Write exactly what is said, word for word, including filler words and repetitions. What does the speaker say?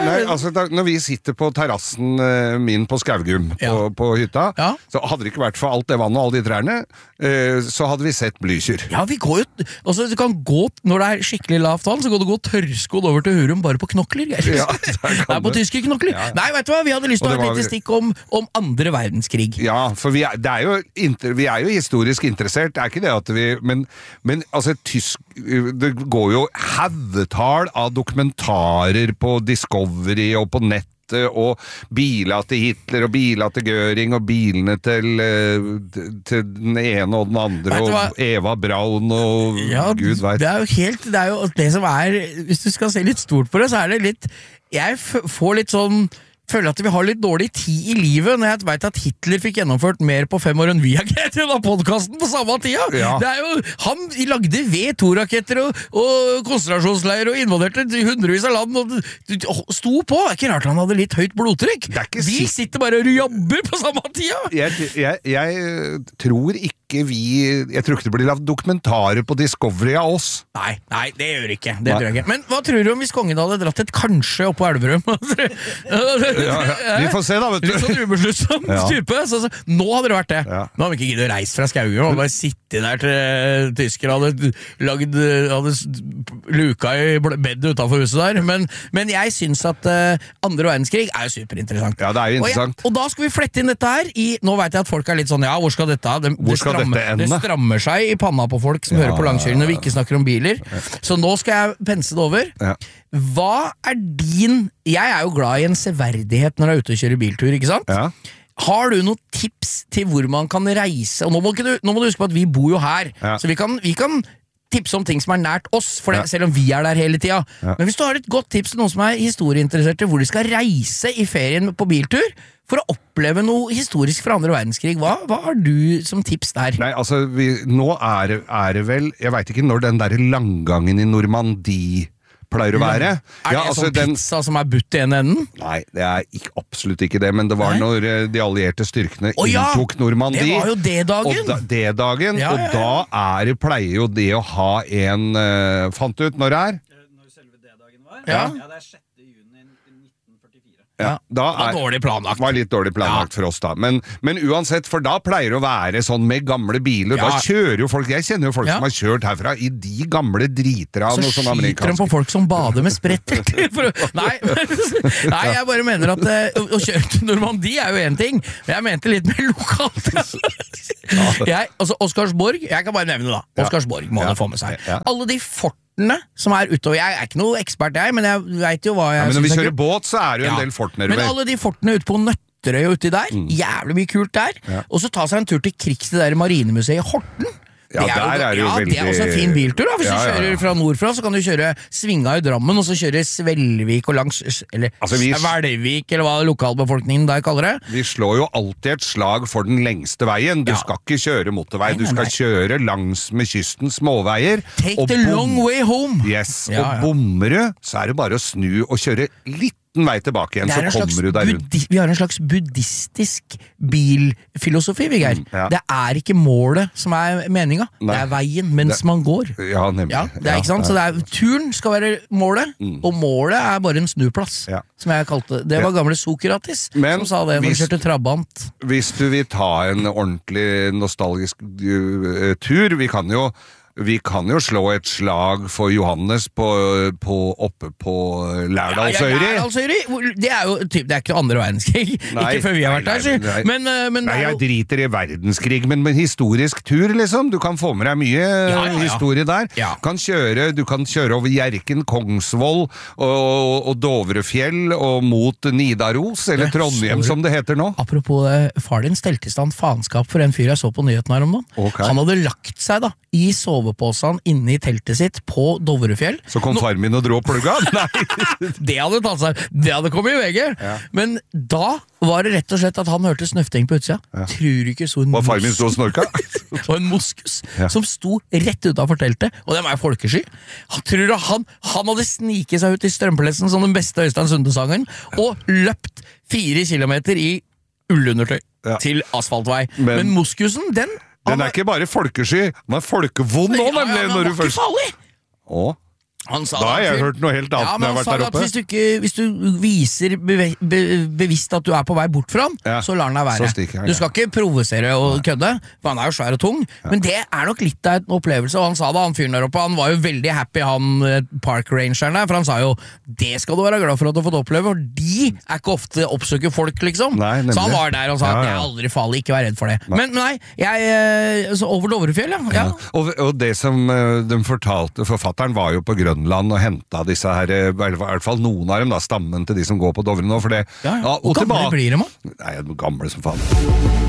Nei, altså, da, når vi sitter på terrassen uh, min på Skaugum på, Ja. på hytta, Ja. så hadde det ikke vært for alt det vannet og alle de trærne, uh, så hadde vi sett Blücher. Ja, vi går jo, altså du kan gå, når det er skikkelig lavt vann, så går du gå tørrskodd over til Hurum bare på knokler, Geir. Ja, der kan Nei, på du. tyske knokler. Ja, ja. Nei, vet du hva, vi hadde lyst til Og å ha det et var lite vi- stikk om, om andre verdenskrig. Ja, for vi er, det er jo, inter, vi er jo historisk interessert, det er ikke det at vi, men, men altså, tysk, det går jo haugetall av dokumentarer på Discovery og på nett, og biler til Hitler og biler til Göring og bilene til, eh, til den ene og den andre Vet du hva? og Eva Braun og Ja, Gud vet. det er jo helt, det er jo det som er, hvis du skal se litt stort på det, så er det litt, jeg f får litt sånn, føler at vi har litt dårlig tid i livet når jeg vet at Hitler fikk gjennomført mer på fem år enn vi har greit i denne podcasten på samme tida. Ja. Det er jo, han lagde V to-raketter og, og konsentrasjonsleier og invaderte hundrevis av land og, og sto på. Det er ikke rart han hadde litt høyt blodtrykk. Det er ikke Vi sikkert- sitter bare og jabber på samme tida. Jeg, jeg, jeg tror ikke vi Jeg tror ikke det blir lavet dokumentarer på Discovery av oss. Nei, nei, det gjør det ikke. Det Nei. tror jeg ikke. Men hva tror du om hvis kongen hadde dratt et kanskje opp på Elverum? Ja, ja. Vi får se da, vet du. Litt sånn ubesluttsom Ja. type. Så, så, nå hadde det vært det. Ja. Nå hadde vi ikke giddet å reise fra Skaugum og bare sitte der til tyskere hadde lagd hadde luka i bl- bedet utenfor huset der. Men, men jeg syns at uh, andre verdenskrig er jo superinteressant. Ja, det er jo interessant. Og, jeg, og da skal vi flette inn dette her i, nå vet jeg at folk er litt sånn, ja, hvor skal dette det, Hvor skal det, strammer, dette ende? det strammer seg i panna på folk som Ja, hører på langkjøring når vi ikke snakker om biler. Så nå skal jeg pense det over. Ja. Hva er din, jeg er jo glad i en severdighet når jeg er ute og kjører biltur, ikke sant? Ja. Har du noen tips til hvor man kan reise? Og nå må, ikke du, nå må du huske på at vi bor jo her, Ja. så vi kan, vi kan tipse om ting som er nært oss, for det, Ja. selv om vi er der hele tida. Ja. Men hvis du har et godt tips til noen som er historieinteresserte, hvor de skal reise i ferien på biltur, for å oppleve noe historisk fra andre verdenskrig, hva, hva har du som tips der? Nei, altså, vi, nå er, det- er det vel Jeg vet ikke når den der langgangen i Normandie pleier å være. Er det sånn den, pizza som er butt i ene enden? Nei, det er ikke, absolutt ikke det, men det var Nei? når eh, de allierte styrkene Å ja, inntok Normandie. det var jo D-dagen. Og da, D-dagen, Ja, ja, ja. og da er det, pleier jo det å ha en eh, Fant du ut når det er? Når selve D-dagen var? Ja. Ja, det er sjette juni nitten førtifire. Ja, da Det var er, dårlig planlagt. var litt dårlig planlagt for oss da, men, men uansett, for da pleier det å være sånn med gamle biler, Ja. da kjører jo folk, jeg kjenner jo folk Ja. som har kjørt herfra i de gamle driter av Så noe sånn skyter de amerikansk. på folk som bader med spretter. For å- Nei, nei, jeg bare mener at eh, å å kjøre til Normandie er jo en ting, men jeg mente litt mer lokalt. Jeg, altså Oscarsborg, jeg kan bare nevne da, Oscarsborg må Ja. du få med seg. Ja. Alle de fortene som er utover, jeg er ikke noe ekspert jeg, men jeg vet jo hva jeg Ja, men når vi synes er kjører kult. båt, så er det jo en Ja. del fort Men nedover. alle de fortene ute på Nøtterøy og uti der, jævlig mye kult der. Ja. Og så ta seg en tur til Krigs, det der marinemuseet i Horten. Ja, Det er jo- der er det jo ja, det er veldig- også en fin biltur da. Hvis Ja, du ja, ja. kjører fra nordfra, så kan du kjøre Svinga i Drammen, og så kjøre Svelvik og langs, eller Altså, vi- Svelvik, eller hva lokalbefolkningen der kaller det. Vi slår jo alltid et slag for den lengste veien. Du Ja. skal ikke kjøre motorvei, Nei, du nei, skal nei. kjøre langs med kysten småveier. Take og the bom- long way home. Yes, Ja, og ja. bommer du, så er det bare å snu og kjøre liten vei tilbake igjen, Det er en så slags kommer du deg rundt. buddi- vi har en slags buddhistisk bilfilosofi, Viggeir. Mm, ja. Det er ikke målet som er meninga, det Nei. er veien mens Det- man går. Ja, nemlig. Ja, det er ikke sant? Så det er, turen skal være målet, og målet er bare en snuplass, Ja. som jeg kalte det. Det var gamle Sokrates Men som sa det når hvis- han kjørte Trabant. Hvis du vil ta en ordentlig nostalgisk uh, tur, vi kan jo vi kan jo slå et slag for Johannes på, på, oppe på Lærdalsøyri. Lærdalsøyri, hvor- det er jo typ, det er ikke andre verdenskrig. Nei, ikke før vi har vært nei, der, si. nei, nei. Men, eh, men det Nei, er jeg jo driter i verdenskrig, men med historisk tur, liksom. Du kan få med deg mye ja, ja. historie der. Ja. Kan kjøre, du kan kjøre over Hjerken, Kongsvoll og, og Dovrefjell og mot Nidaros, eller Det er Trondheim så- som det heter nå. Apropos det, far din stelte i stand faenskap for en fyr jeg så på nyheten her om dagen. Ok. Han hadde lagt seg da i soveposen inne i teltet sitt på Dovrefjell. Så kom far min og dro opp plugga. Nei. Det hadde tatt seg, det hadde kommet i V G. Ja. Men da var det rett og slett at han hørte snøfting på utsida. Tror du ikke så en Var far min mos- stå og snorka? og en moskus Ja. som sto rett utenfor teltet, og dem er folkesky. Han tror du han, han hadde sniket seg ut i strømpelessen som den beste Øystein Sunde-sangeren, og løpt fire kilometer i ullundertøy Ja. til asfaltvei. Men- Men, moskusen, den Den er ikke bare folkesky, den er folkevond nå, Ja, ja, nemlig. men når den du var ikke først... farlig! Å? Han sa Da har at jeg fyr- hørt noe helt annet ja, når men jeg har han vært sa der at oppe. hvis du, ikke, hvis du viser beve, be, bevisst at du er på vei bort fra han, Ja. så lar han deg Så være. stikker han, Du ja. skal ikke provosere og kødde, for han er jo svær og tung, men det er nok litt av en opplevelse, og han sa det, han fyren der oppe, han var jo veldig happy, han eh, park rangeren der, for han sa jo, det skal du være glad for at du har fått oppleve, for de er ikke ofte oppsøker folk, liksom. Nei, nemlig. Så han var der og sa Ja, at ja. jeg er aldri farlig, ikke vær redd for det. Men nei, jeg, eh, så over Dovrefjell, ja. ja. Og, og det som eh, de fortalte, forfatteren var jo på Grønland og henta disse her, eh, i hvert fall noen av dem, da, stammen til de som går på Dovre nå, for det Ja, ja. Ja, Hvor og gamle tilbake- blir de, da? Nei, de er gamle som faen.